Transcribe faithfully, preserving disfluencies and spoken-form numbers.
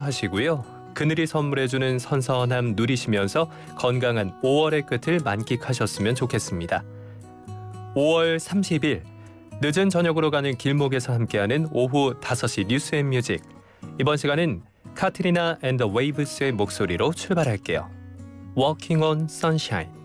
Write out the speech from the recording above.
하시고요. 그늘이 선물해주는 선선함 누리시면서 건강한 오월의 끝을 만끽하셨으면 좋겠습니다. 오월 삼십일 늦은 저녁으로 가는 길목에서 함께하는 오후 다섯 시 뉴스 앤 뮤직. 이번 시간은 카트리나 앤 더 웨이브스의 목소리로 출발할게요. Walking on Sunshine.